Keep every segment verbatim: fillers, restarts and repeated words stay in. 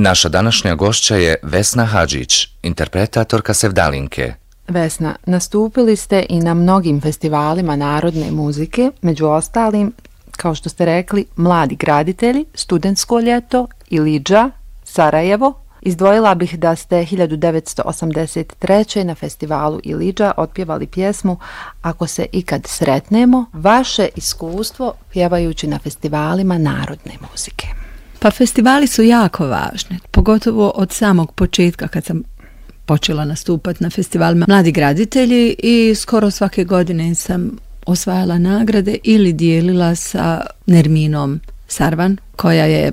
Naša današnja gošća je Vesna Hadžić, interpretatorka sevdalinke. Vesna, nastupili ste i na mnogim festivalima narodne muzike, među ostalim, kao što ste rekli, Mladi graditelji, Studentsko ljeto, Ilidža, Sarajevo. Izdvojila bih da ste hiljadu devetsto osamdeset treće. na festivalu Ilidža otpjevali pjesmu Ako se ikad sretnemo, vaše iskustvo pjevajući na festivalima narodne muzike. Pa festivali su jako važni, pogotovo od samog početka kad sam počela nastupati na festivalima Mladi graditelji i skoro svake godine sam osvajala nagrade ili dijelila sa Nerminom Sarvan, koja je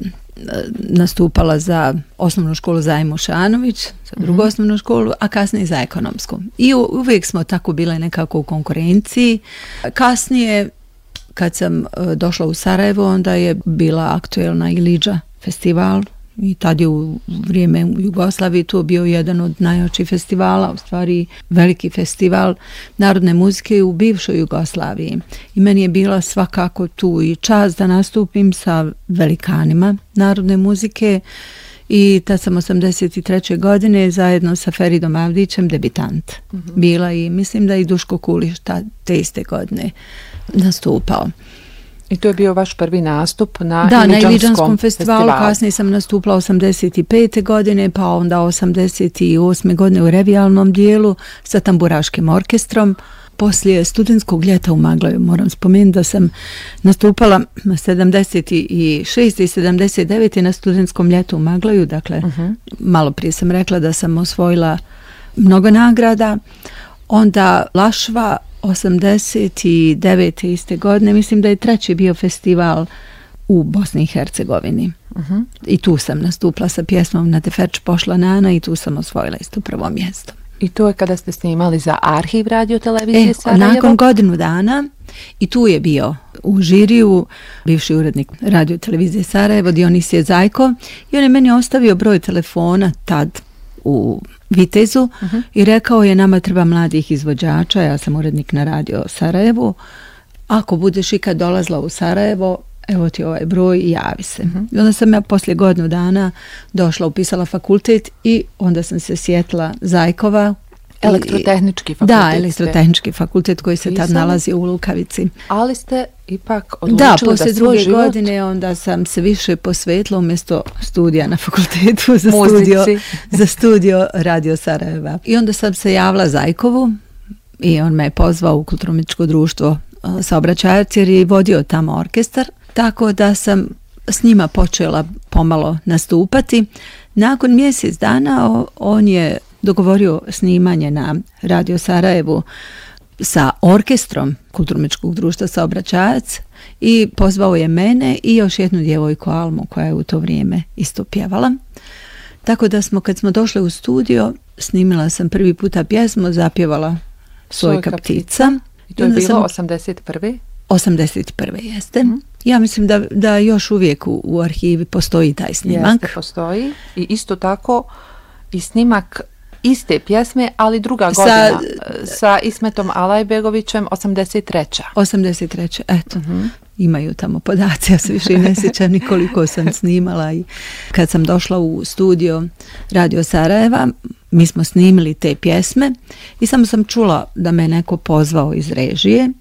nastupala za osnovnu školu Zajmo Šanović, za drugu mm-hmm. osnovnu školu, a kasnije za ekonomsku. I uvijek smo tako bile nekako u konkurenciji. Kasnije, kad sam došla u Sarajevo, onda je bila aktuelna Ilidža festival i tad je u vrijeme u Jugoslaviji to bio jedan od najjačih festivala, u stvari veliki festival narodne muzike u bivšoj Jugoslaviji. I meni je bila svakako tu i čast da nastupim sa velikanima narodne muzike i tad sam osamdeset treće. godine zajedno sa Feridom Avdićem debitant mm-hmm. bila i mislim da i Duško Kuliš te iste godine nastupao. I to je bio vaš prvi nastup na da, Ilidžanskom na Ilidžanskom festivalu. festivalu. Kasnije sam nastupila osamdeset pete. godine, pa onda osamdeset osme. godine u revijalnom dijelu sa tamburaškim orkestrom. Poslije studentskog ljeta u Maglaju, moram spomenuti da sam nastupala sedamdeset šeste. i sedamdeset devete. na studentskom ljetu u Maglaju. Dakle, uh-huh. malo prije sam rekla da sam osvojila mnogo nagrada. Onda Lašva osamdeset devete. iste godine, mislim da je treći bio festival u Bosni i Hercegovini. Uh-huh. I tu sam nastupila sa pjesmom Na Teferč pošla Nana i tu sam osvojila isto prvo mjesto. I to je kada ste snimali za Arhiv radio televizije e, Sarajevo? Nakon godinu dana i tu je bio u žiriju bivši urednik radio televizije Sarajevo, Dionisije Zajko, i on je meni ostavio broj telefona tad u Vitezu uh-huh. i rekao je nama treba mladih izvođača, ja sam urednik na radio Sarajevu, ako budeš ikad dolazla u Sarajevo, evo ti ovaj broj i javi se. Uh-huh. I onda sam ja poslije godinu dana došla, upisala fakultet i onda sam se sjetila Zajkova. Elektrotehnički fakultet. Da, elektrotehnički fakultet koji se tad nalazi u Lukavici. Ali ste ipak odlučili da, da poslije druge život... godine onda sam se više posvetila umjesto studija na fakultetu za studio, za studio Radio Sarajeva. I onda sam se javila Zajkovu i on me je pozvao u Kulturno-umjetničko društvo Saobraćajac jer je vodio tamo orkestar. Tako da sam s njima počela pomalo nastupati. Nakon mjesec dana on je dogovorio snimanje na Radio Sarajevu sa orkestrom Kulturno-umjetničkog društva Saobraćajac i pozvao je mene i još jednu djevojku Almu koja je u to vrijeme isto pjevala. Tako da smo, kad smo došli u studio, snimila sam prvi puta pjesmu, zapjevala Sojka ptica. I to je bilo sam... osamdeset prve. osamdeset prve jeste. Mm. Ja mislim da, da još uvijek u, u arhivi postoji taj snimak. Jeste, postoji. I isto tako i snimak iste pjesme, ali druga sa, godina sa Ismetom Alajbegovićem osamdeset treća. osamdeset treća, eto. Uh-huh. Imaju tamo podaci, ja se više ne sjećam ni koliko sam snimala. I kad sam došla u studio Radio Sarajeva, mi smo snimili te pjesme i samo sam čula da me neko pozvao iz režije